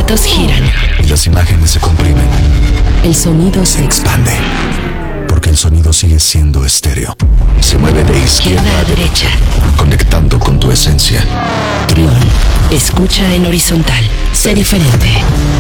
aparatos giran. Y las imágenes se comprimen. El sonido se Expande. Porque el sonido sigue siendo estéreo. Se mueve de izquierda a derecha. conectando con tu esencia. Trión. Escucha en horizontal. Sé diferente.